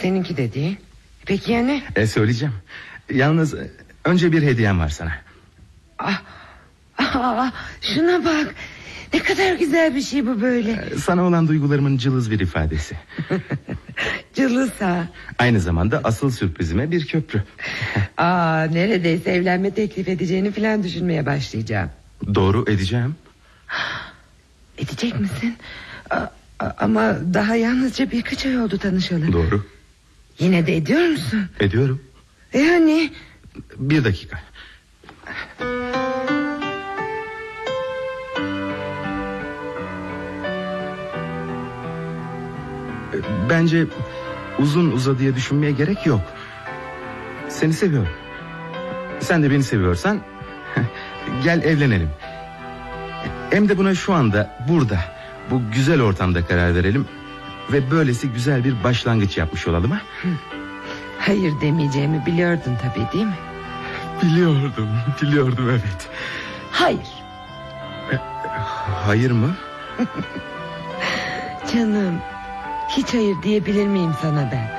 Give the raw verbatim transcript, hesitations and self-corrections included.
seninki de değil. Peki ya ne? E, söyleyeceğim. Yalnız önce bir hediyem var sana. Ah, ah, şuna bak. Ne kadar güzel bir şey bu böyle. E, sana olan duygularımın cılız bir ifadesi. Cılız ha. Aynı zamanda asıl sürprizime bir köprü. Aa, neredeyse evlenme teklif edeceğini falan düşünmeye başlayacağım. Doğru, edeceğim. Edecek misin? A- a- ama daha yalnızca birkaç ay oldu tanışalı. Doğru. Yine de ediyor musun? Ediyorum. Yani? Bir dakika. Bence uzun uzadıya düşünmeye gerek yok. Seni seviyorum. Sen de beni seviyorsan gel evlenelim. Hem de buna şu anda burada, bu güzel ortamda karar verelim. Ve böylesi güzel bir başlangıç yapmış olalım ha? Hayır demeyeceğimi biliyordun tabii, değil mi? Biliyordum, biliyordum evet. Hayır. Hayır mı? Canım, hiç hayır diyebilir miyim sana ben?